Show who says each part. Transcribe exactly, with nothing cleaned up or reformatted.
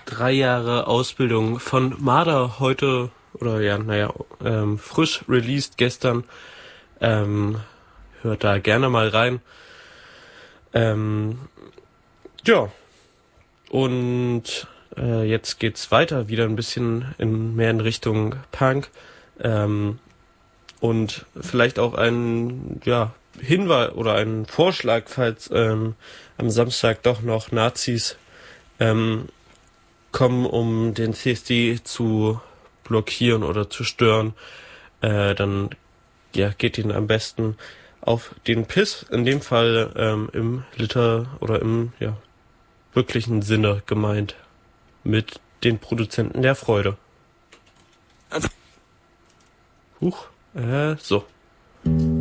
Speaker 1: drei Jahre Ausbildung von Marder heute, oder ja, naja, ähm, frisch released gestern. Ähm, hört da gerne mal rein. Ähm, ja, und äh, jetzt geht's weiter, wieder ein bisschen in mehr in Richtung Punk. Ähm, und vielleicht auch ein ja, Hinweis oder ein Vorschlag, falls ähm, am Samstag doch noch Nazis ähm, kommen, um den C S D zu blockieren oder zu stören, äh, dann ja, geht ihnen am besten auf den Piss, in dem Fall ähm, im Liter oder im ja, wirklichen Sinne gemeint, mit den Produzenten der Freude. Huch, äh, so.